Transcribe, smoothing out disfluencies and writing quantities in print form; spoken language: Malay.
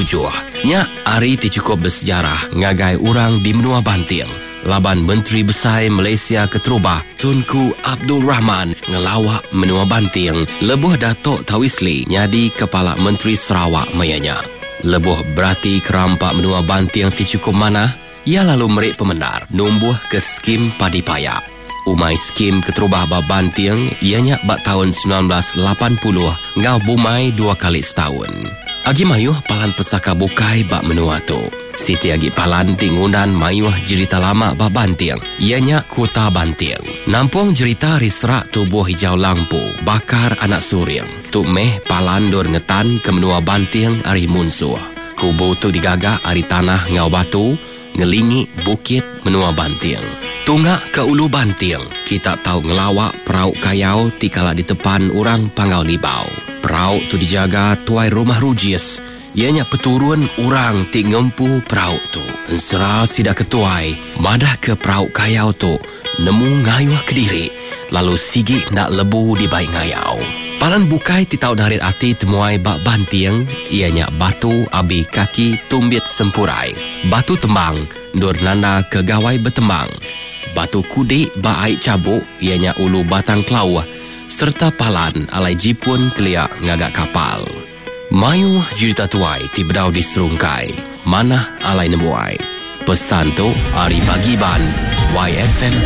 tujuh. Nya hari ti cukup bersejarah ngagai orang di Menua Banting. Laban Menteri Besar Malaysia Keterubah Tunku Abdul Rahman ngelawak Menua Banting lebuh Datuk Tawisli nyadi Kepala Menteri Sarawak mayanya. Lebuh berarti kerampak Menua Banting ti cukup mana? Ia lalu merik pemenar numbuh ke skim padi payak. Umai skim Keterubah Bab Banting ianya bak tahun 1980 ngau bumai 2 kali setahun. Agi mayuh palan pesaka bukai bak menua tu. Siti agi palan tingunan mayuh cerita lama bak Banting ianya Kota Banting. Nampung cerita risrak tubuh hijau lampu bakar anak suring. Tu meh palan dor ngetan ke Menua Banting ari munsuh. Kubu tu digagak ari tanah ngau batu ngelingi bukit Menua Banting. Tunggak ke Ulu Banting, kita tahu ngelawak perauk kayau tikala di tepan orang Pangau Libau. Perauk tu dijaga tuai rumah rujis. Ianya peturun orang ti ngempu perauk tu. Ensera sida ketuai, madah ke perauk kayau tu, nemu ngayuh ke diri. Lalu sigi nak lebu di baik ngayau. Palan bukai ti tahu narit ati temuai bak Banting, ianya batu abi kaki tumbit sempurai. Batu tembang, dur nanda ke gawai betembang. Batu kudik ba aik cabuk ianya ulu batang kelau serta palan alai jipun keliak ngagak kapal. Mayu cerita tuai ti bedau di serungkai manah alai nemuai. Pesan tu Ari Bagiban YFM